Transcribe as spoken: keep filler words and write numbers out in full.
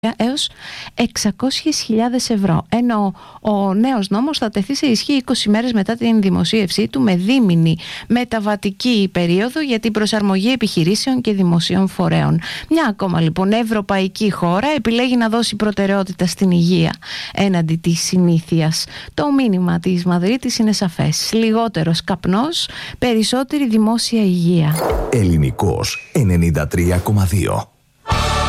έως εξακόσιες χιλιάδες ευρώ, ενώ ο νέος νόμος θα τεθεί σε ισχύ είκοσι μέρες μετά την δημοσίευσή του, με δίμηνη μεταβατική περίοδο για την προσαρμογή επιχειρήσεων και δημοσίων φορέων. Μια ακόμα λοιπόν ευρωπαϊκή χώρα επιλέγει να δώσει προτεραιότητα στην υγεία έναντι της συνήθειας. Το μήνυμα της Μαδρίτης είναι σαφές: λιγότερος καπνός, περισσότερη δημόσια υγεία. Ελληνικός ενενήντα τρία κόμμα δύο.